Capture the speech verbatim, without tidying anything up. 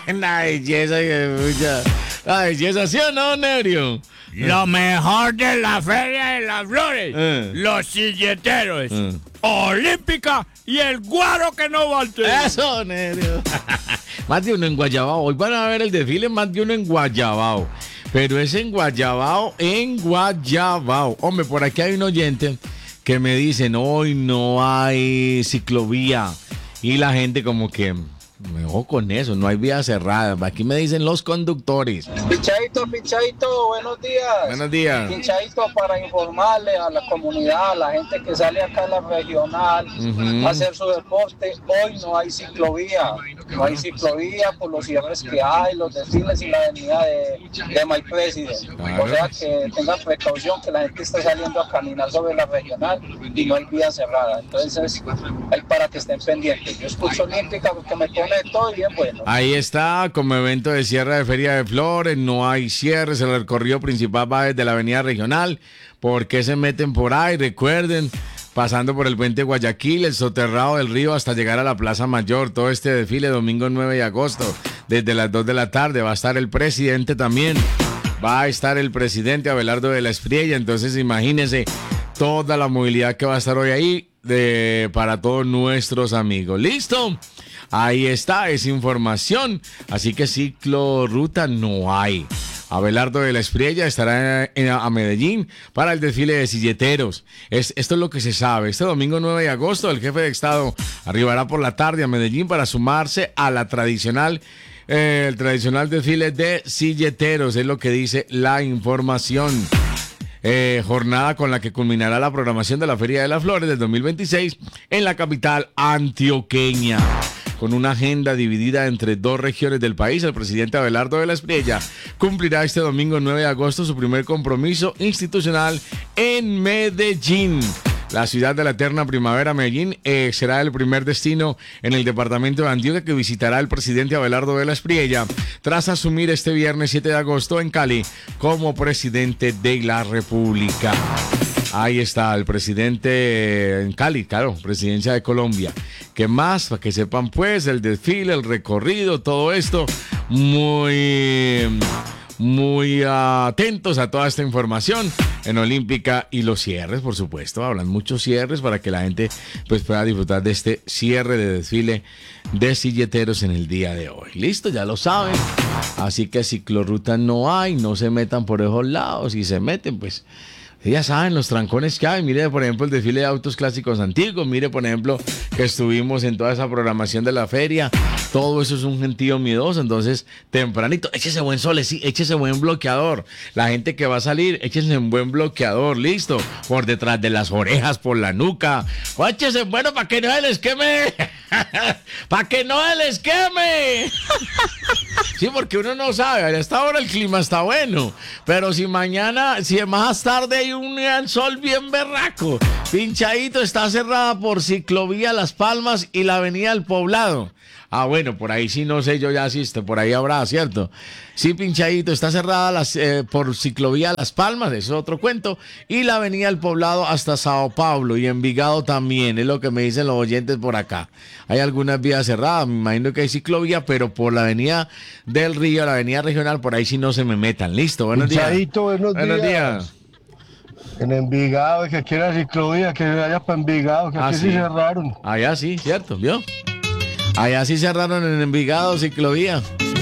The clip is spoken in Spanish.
La belleza, mucha. La belleza, ¿sí o no, Nerio? Lo mejor de la Feria de las Flores, Eh. los silleteros, Eh. Olímpica y el guaro que no voltea. Eso, Nerio. Más de uno en Guayabao. Hoy van a ver el desfile, más de uno en Guayabao. Pero es en Guayabao, en Guayabao. Hombre, por aquí hay un oyente que me dicen, hoy no hay ciclovía. Y la gente como que, me ojo con eso, no hay vía cerrada. Aquí me dicen los conductores. Pichadito, pichadito, buenos días. Buenos días. Pichadito para informarle a la comunidad, a la gente que sale acá a la regional Ujú. a hacer su deporte. Hoy no hay ciclovía, no hay ciclovía por los cierres que hay, los desfiles y la avenida de, de My President. Claro. O sea que tengan precaución que la gente está saliendo a caminar sobre la regional y no hay vía cerrada. Entonces, hay para que estén pendientes. Yo escucho Olímpica porque me pone todo y bien bueno. Ahí está, como evento de cierre de Feria de Flores, no hay cierres, el recorrido principal va desde la avenida regional. ¿Por qué se meten por ahí? Recuerden, pasando por el puente Guayaquil, el soterrado del río hasta llegar a la Plaza Mayor, todo este desfile domingo nueve de agosto, desde las dos de la tarde, va a estar el presidente también, va a estar el presidente Abelardo de la Espriella, entonces imagínense toda la movilidad que va a estar hoy ahí de, para todos nuestros amigos. ¿Listo? Ahí está, esa información. Así que ciclorruta no hay. Abelardo de la Espriella estará en, a Medellín para el desfile de silleteros. Es, esto es lo que se sabe. Este domingo nueve de agosto el jefe de Estado arribará por la tarde a Medellín para sumarse a la tradicional, eh, el tradicional desfile de silleteros. Es lo que dice la información. Eh, jornada con la que culminará la programación de la Feria de las Flores del dos mil veintiséis en la capital antioqueña. Con una agenda dividida entre dos regiones del país, el presidente Abelardo de la Espriella cumplirá este domingo nueve de agosto su primer compromiso institucional en Medellín. La ciudad de la eterna primavera, Medellín, eh, será el primer destino en el departamento de Antioquia que visitará el presidente Abelardo de la Espriella tras asumir este viernes siete de agosto en Cali como presidente de la República. Ahí está el presidente en Cali, claro, presidencia de Colombia. ¿Qué más? Para que sepan pues el desfile, el recorrido, todo esto. Muy, muy atentos a toda esta información en Olímpica y los cierres, por supuesto. Hablan muchos cierres para que la gente pues pueda disfrutar de este cierre de desfile de silleteros en el día de hoy. Listo, ya lo saben. Así que ciclorruta no hay, no se metan por esos lados. Si se meten, pues ya saben los trancones que hay. Mire, por ejemplo, el desfile de autos clásicos antiguos. Mire, por ejemplo, que estuvimos en toda esa programación de la feria. Todo eso es un gentío miedoso. Entonces, tempranito, échese buen solecito, échese buen bloqueador. La gente que va a salir, échese un buen bloqueador, listo. Por detrás de las orejas, por la nuca. O échese bueno para que no se les queme. Para que no se les queme. Sí, porque uno no sabe. A esta hora el clima está bueno. Pero si mañana, si más tarde hay un sol bien berraco. Pinchadito, está cerrada por ciclovía Las Palmas y la avenida El Poblado. Ah, bueno, por ahí sí no sé yo ya asiste, por ahí habrá, ¿cierto? Sí, Pinchadito, está cerrada las, eh, por ciclovía Las Palmas, eso es otro cuento, y la avenida El Poblado hasta Sao Paulo y Envigado también, es lo que me dicen los oyentes por acá. Hay algunas vías cerradas, me imagino que hay ciclovía, pero por la avenida del Río, la avenida regional, por ahí sí no se me metan. Listo, buenos días. Pinchadito, buenos, buenos días. días. En Envigado, que quiera ciclovía, que vaya para Envigado, que Ah, aquí sí. sí cerraron. Allá sí, cierto, ¿vio? Allá sí cerraron en Envigado ciclovía.